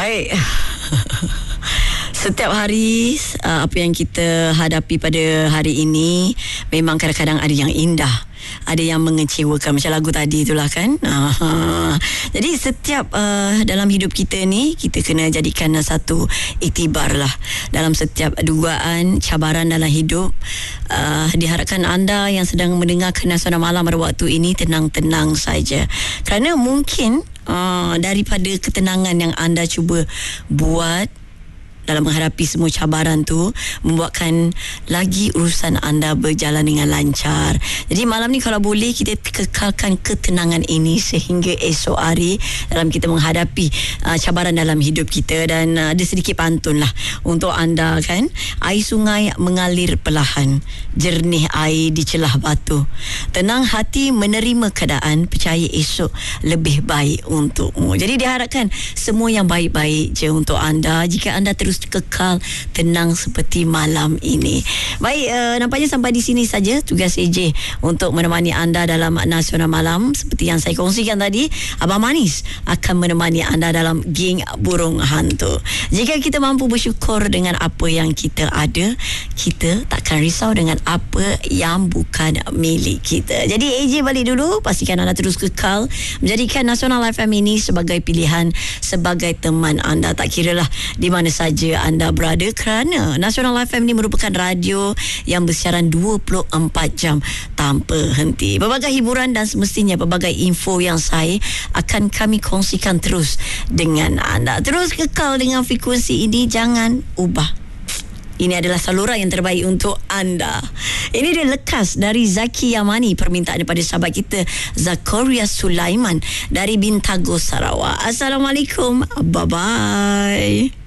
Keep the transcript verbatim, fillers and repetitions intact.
Baik. Setiap hari uh, apa yang kita hadapi pada hari ini memang kadang-kadang ada yang indah, ada yang mengecewakan, macam lagu tadi itulah kan. uh, Jadi setiap uh, dalam hidup kita ni, kita kena jadikan satu iktibar lah. Dalam setiap dugaan, cabaran dalam hidup, uh, diharapkan anda yang sedang mendengarkan Nasional Malam pada waktu ini tenang-tenang saja. Kerana mungkin uh, daripada ketenangan yang anda cuba buat dalam menghadapi semua cabaran tu, membuatkan lagi urusan anda berjalan dengan lancar. Jadi malam ni kalau boleh kita kekalkan ketenangan ini sehingga esok hari dalam kita menghadapi uh, cabaran dalam hidup kita. Dan uh, ada sedikit pantun lah untuk anda kan. Air sungai mengalir perlahan, jernih air di celah batu. Tenang hati menerima keadaan, percaya esok lebih baik untukmu. Jadi diharapkan semua yang baik-baik je untuk anda jika anda terus kekal tenang seperti malam ini. Baik, uh, nampaknya sampai di sini saja tugas A J untuk menemani anda dalam Nasional Malam. Seperti yang saya kongsikan tadi, Abang Manis akan menemani anda dalam Geng Burung Hantu. Jika kita mampu bersyukur dengan apa yang kita ada, kita takkan risau dengan apa yang bukan milik kita. Jadi A J balik dulu, pastikan anda terus kekal menjadikan Nasional F M ini sebagai pilihan, sebagai teman anda, tak kiralah di mana saja anda berada, kerana Nasional F M ini merupakan radio yang bersiaran dua puluh empat jam tanpa henti. Pelbagai hiburan dan semestinya pelbagai info yang saya akan kami kongsikan terus dengan anda. Terus kekal dengan frekuensi ini, jangan ubah. Ini adalah saluran yang terbaik untuk anda. Ini dia Lekas dari Zaki Yamani, permintaan daripada sahabat kita Zakaria Sulaiman dari Bintago, Sarawak. Assalamualaikum. Bye-bye.